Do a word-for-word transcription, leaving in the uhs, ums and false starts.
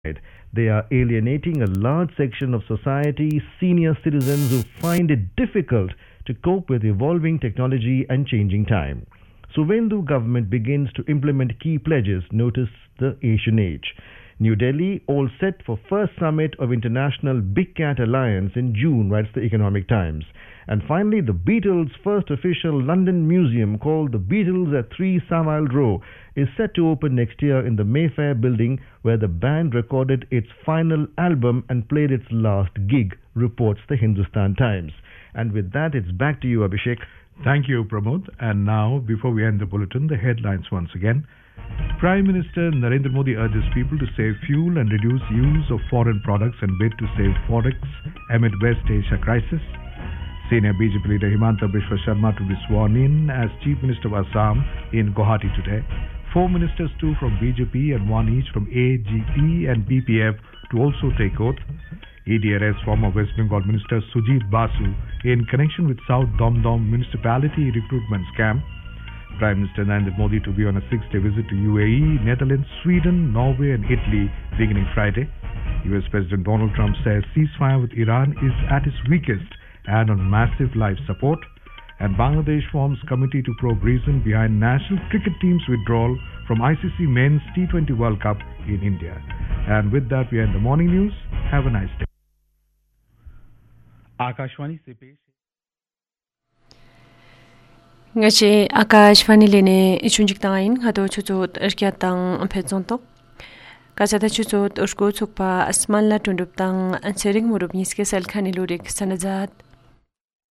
They are alienating a large section of society, senior citizens who find it difficult to cope with evolving technology and changing time. So when the government begins to implement key pledges, notice the Asian age. New Delhi, all set for first summit of International Big Cat Alliance in June, writes the Economic Times. And finally, the Beatles' first official London museum, called the Beatles at three Savile Row, is set to open next year in the Mayfair building, where the band recorded its final album and played its last gig, reports the Hindustan Times. And with that, it's back to you, Abhishek. Thank you, Pramod. And now, before we end the bulletin, the headlines once again. Prime Minister Narendra Modi urges people to save fuel and reduce use of foreign products and bid to save forex amid West Asia crisis. Senior B J P leader Himanta Biswa Sharma to be sworn in as Chief Minister of Assam in Guwahati today. Four ministers, two from B J P and one each from A G P and B P F, to also take oath. E D arrests former West Bengal Minister Sujit Basu in connection with South Domdom municipality recruitment scam. Prime Minister Narendra Modi to be on a six-day visit to U A E, Netherlands, Sweden, Norway and Italy beginning Friday. U S President Donald Trump says ceasefire with Iran is at its weakest and on massive life support. And Bangladesh forms committee to probe reason behind national cricket team's withdrawal from I C C Men's T twenty World Cup in India. And with that, we end the morning news. Have a nice day. Akashvani से पेश ngache Akashvani lene ichunjik tangain hado chuchot erkyatang phechontok kasata chuchot urko chukpa asmanla tundup tang ansering murup niske salkhani lurik sanajat